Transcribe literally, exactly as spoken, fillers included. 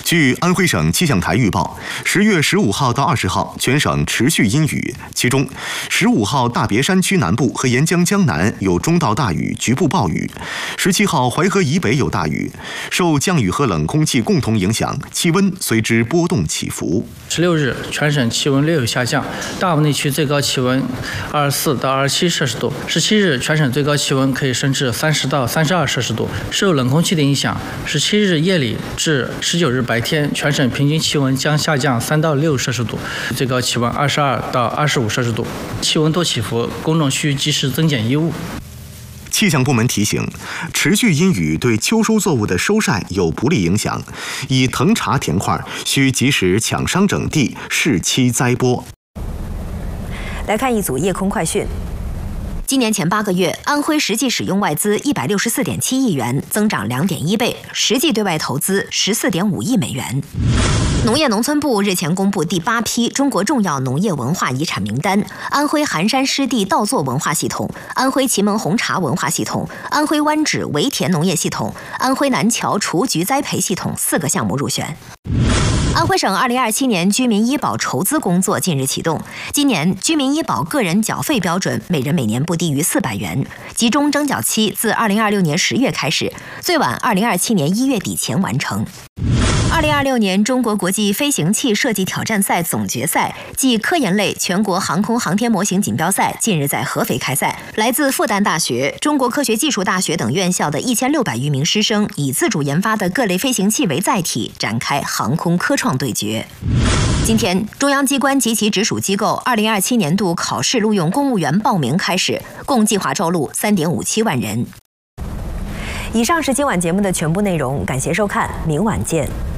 据安徽省气象台预报，十月十五号到二十号，全省持续阴雨，其中十五号大别山区南部和沿江江南有中到大雨，局部暴雨；十七号淮河以北有大雨。受降雨和冷空气共同影响，气温随之波动起伏。 十六日，全省气温略有下降，大部内区最高气温二十四到二十七摄氏度。十七日，全省最高气温可以升至三十到三十二摄氏度。受冷空气的影响，十七日夜里至十九日白天，全省平均气温将下降三到六摄氏度，最高气温二十二到二十五摄氏度。气温多起伏，公众需及时增减衣物。 气象部门提醒，持续阴雨对秋收作物的收晒有不利影响，已藤茶田块需及时抢伤整地，适期栽播。 来看一组夜空快讯。今年前八个月，安徽实际使用外资一百六十四点七亿元，增长两点一倍，实际对外投资十四点五亿美元。农业农村部日前公布第八批中国重要农业文化遗产名单，安徽含山湿地稻作文化系统、安徽祁门红茶文化系统、安徽湾指围田农业系统、安徽南桥雏菊栽培系统四个项目入选。安徽省二零二七年居民医保筹资工作近日启动。今年居民医保个人缴费标准每人每年不低于四百元，集中征缴期自二零二六年十月开始，最晚二零二七年一月底前完成。二零二六年中国国际飞行器设计挑战赛总决赛暨科研类全国航空航天模型锦标赛近日在合肥开赛。来自复旦大学、中国科学技术大学等院校的一千六百余名师生，以自主研发的各类飞行器为载体，展开航空科创对决。今天，中央机关及其直属机构二零二七年度考试录用公务员报名开始，共计划招录三点五七万人。以上是今晚节目的全部内容，感谢收看，明晚见。